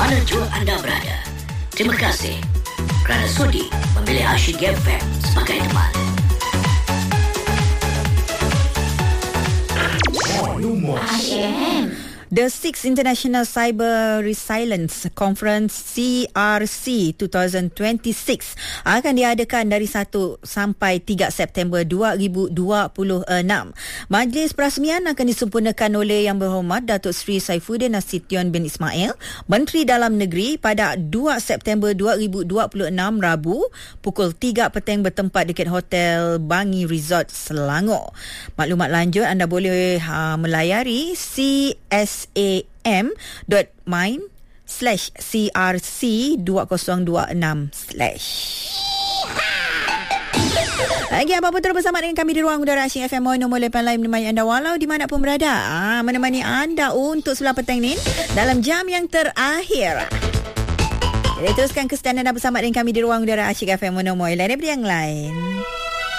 mana jua anda berada. Terima kasih kerana sudi memilih Asyik FM sebagai teman. The 6th International Cyber Resilience Conference CRC 2026 akan diadakan dari 1 sampai 3 September 2026. Majlis perasmian akan disempurnakan oleh Yang Berhormat Datuk Seri Saifuddin Nasution bin Ismail, Menteri Dalam Negeri, pada 2 September 2026 Rabu pukul 3 petang bertempat dekat Hotel Bangi Resort Selangor. Maklumat lanjut anda boleh melayari csam.mine/crc2026/. Lagi apa-apa terus bersama dengan kami di Ruang Udara Asyik FM nombor 8 lain menemani anda walau di mana pun berada. Menemani anda untuk sebelah petang ni dalam jam yang terakhir. Jadi teruskan kesetiaan anda bersama dengan kami di Ruang Udara Asyik FM nombor lain daripada yang lain.